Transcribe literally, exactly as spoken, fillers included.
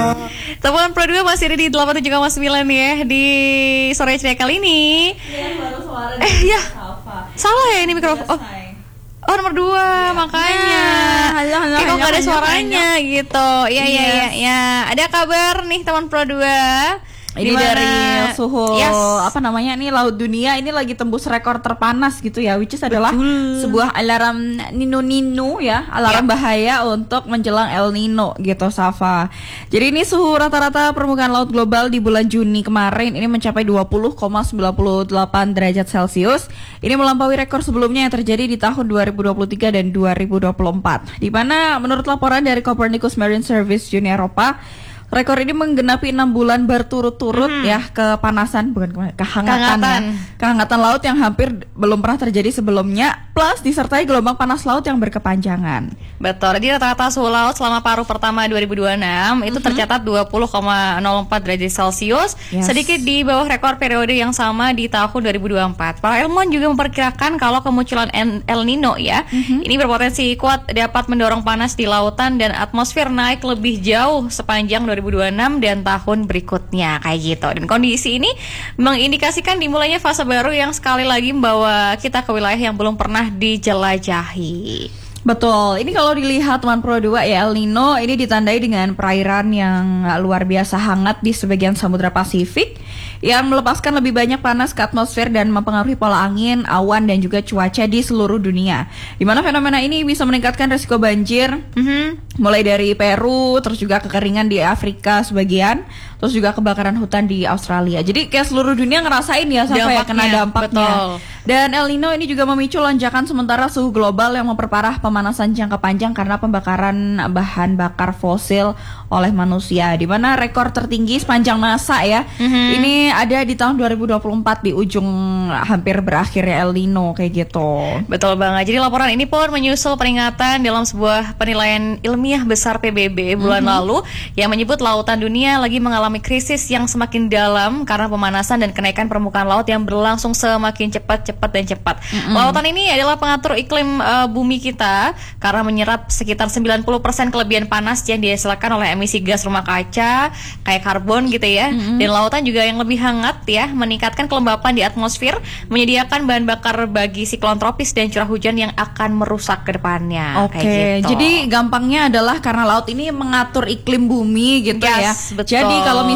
Teman Pro dua masih ada di delapan puluh tujuh koma sembilan ya di sore ceria kali ini. Iya, baru suara Eh ya, salah ya ini mikrofon. Oh, oh nomor dua, ya, makanya. Halo, halo, kok nggak ada suaranya halo. Gitu. Iya, iya, iya. Ya. Ada kabar nih teman Pro dua. Ini Dimana, dari suhu yes. apa namanya nih laut dunia ini lagi tembus rekor terpanas gitu ya, which is adalah Betul. sebuah alarm Nino Nino ya, alarm yep. bahaya untuk menjelang El Nino gitu Safa. Jadi ini suhu rata-rata permukaan laut global di bulan Juni kemarin ini mencapai dua puluh koma sembilan delapan derajat Celcius. Ini melampaui rekor sebelumnya yang terjadi di tahun dua ribu dua puluh tiga dan dua ribu dua puluh empat. Di mana menurut laporan dari Copernicus Marine Service Uni Eropa, rekor ini menggenapi enam bulan berturut-turut hmm. ya kepanasan bukan kehangatan ya. Kehangatan laut yang hampir belum pernah terjadi sebelumnya, plus disertai gelombang panas laut yang berkepanjangan. Betul. Jadi rata-rata suhu laut selama paruh pertama dua ribu dua puluh enam itu mm-hmm. tercatat dua puluh koma nol empat derajat Celcius, yes. sedikit di bawah rekor periode yang sama di tahun dua ribu dua puluh empat. Para ilmuwan juga memperkirakan kalau kemunculan El Nino ya, mm-hmm. ini berpotensi kuat dapat mendorong panas di lautan dan atmosfer naik lebih jauh sepanjang dua ribu dua puluh enam dan tahun berikutnya kayak gitu. Dan kondisi ini mengindikasikan dimulainya fase baru yang sekali lagi membawa kita ke wilayah yang belum pernah dijelajahi. Betul, ini kalau dilihat teman Pro dua ya, El Nino ini ditandai dengan perairan yang luar biasa hangat di sebagian Samudra Pasifik yang melepaskan lebih banyak panas ke atmosfer dan mempengaruhi pola angin, awan dan juga cuaca di seluruh dunia. Di mana fenomena ini bisa meningkatkan risiko banjir, mm-hmm. mulai dari Peru, terus juga kekeringan di Afrika sebagian, terus juga kebakaran hutan di Australia. Jadi kayak seluruh dunia ngerasain ya sampai ya, kena dampaknya. Betul. Dan El Nino ini juga memicu lonjakan sementara suhu global yang memperparah pemanasan jangka panjang karena pembakaran bahan bakar fosil oleh manusia. Di mana rekor tertinggi sepanjang masa ya, mm-hmm. ini ada di tahun dua ribu dua puluh empat di ujung hampir berakhirnya El Nino kayak gitu. Betul banget. Jadi laporan ini pun menyusul peringatan dalam sebuah penilaian ilmiah besar P B B bulan mm-hmm. lalu yang menyebut lautan dunia lagi mengalami krisis yang semakin dalam karena pemanasan dan kenaikan permukaan laut yang berlangsung semakin cepat cepat dan cepat. Mm-hmm. Lautan ini adalah pengatur iklim uh, bumi kita karena menyerap sekitar sembilan puluh persen kelebihan panas yang dihasilkan oleh emisi gas rumah kaca kayak karbon gitu ya. Mm-hmm. Dan lautan juga yang lebih hangat ya, meningkatkan kelembapan di atmosfer, menyediakan bahan bakar bagi siklon tropis dan curah hujan yang akan merusak ke depannya. Oke, okay. gitu. Jadi gampangnya adalah karena laut ini mengatur iklim bumi gitu yes, ya. Betul. Jadi kalau